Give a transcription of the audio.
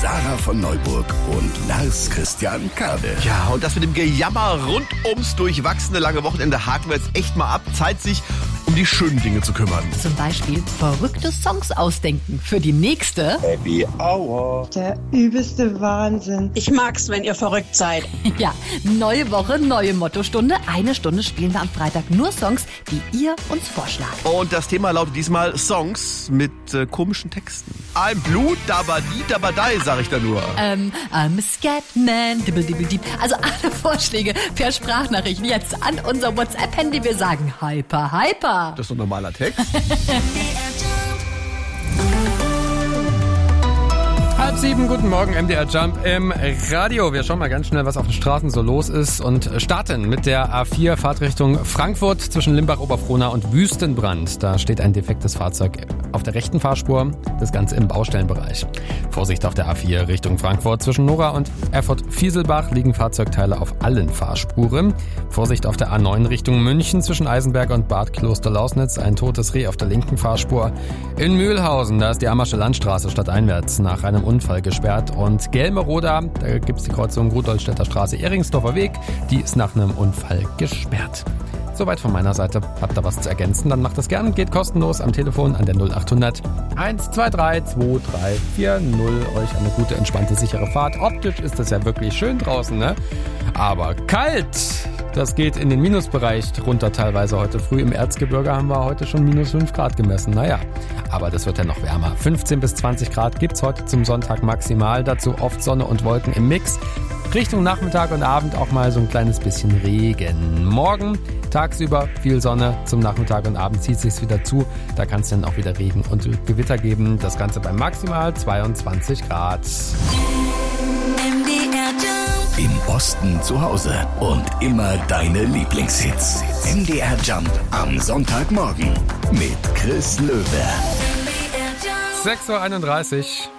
Sarah von Neuburg und Lars Christian Kade. Ja, und das mit dem Gejammer rund ums durchwachsene lange Wochenende haken wir jetzt echt mal ab. Zeit, sich um die schönen Dinge zu kümmern. Zum Beispiel verrückte Songs ausdenken für die nächste. Happy Hour. Der übelste Wahnsinn. Ich mag's, wenn ihr verrückt seid. Ja, neue Woche, neue Mottostunde. Eine Stunde spielen wir am Freitag nur Songs, die ihr uns vorschlagt. Und das Thema lautet diesmal Songs mit komischen Texten. I'm blue, dabadi, dabadai, sag ich da nur. I'm a Scatman, dibble, dibble, dieb. Also alle Vorschläge per Sprachnachrichten jetzt an unser WhatsApp-Handy. Wir sagen Hyper, Hyper. Das ist doch normaler Text. 6:30, guten Morgen, MDR Jump im Radio. Wir schauen mal ganz schnell, was auf den Straßen so los ist und starten mit der A4 Fahrtrichtung Frankfurt zwischen Limbach-Oberfrohna und Wüstenbrand. Da steht ein defektes Fahrzeug auf der rechten Fahrspur, das Ganze im Baustellenbereich. Vorsicht auf der A4 Richtung Frankfurt zwischen Nora und Erfurt-Fieselbach liegen Fahrzeugteile auf allen Fahrspuren. Vorsicht auf der A9 Richtung München zwischen Eisenberg und Bad Kloster-Lausnitz, ein totes Reh auf der linken Fahrspur. In Mühlhausen, da ist die Ammersche Landstraße stadteinwärts nach einem Unfall gesperrt. Und Gelmeroda, da gibt's die Kreuzung Rudolstädter Straße, Ehringsdorfer Weg, die ist nach einem Unfall gesperrt. Soweit von meiner Seite. Habt ihr was zu ergänzen, dann macht das gern. Geht kostenlos am Telefon an der 0800 123 2340. Euch eine gute, entspannte, sichere Fahrt. Optisch ist das ja wirklich schön draußen, ne? Aber kalt! Das geht in den Minusbereich runter teilweise heute früh. Im Erzgebirge haben wir heute schon minus 5 Grad gemessen. Naja, aber das wird ja noch wärmer. 15 bis 20 Grad gibt's heute zum Sonntag maximal. Dazu oft Sonne und Wolken im Mix. Richtung Nachmittag und Abend auch mal so ein kleines bisschen Regen. Morgen tagsüber viel Sonne, zum Nachmittag und Abend zieht sich's wieder zu. Da kann es dann auch wieder Regen und Gewitter geben. Das Ganze bei maximal 22 Grad. Im Osten zu Hause und immer deine Lieblingshits. MDR Jump am Sonntagmorgen mit Chris Löwe. 6:31 Uhr.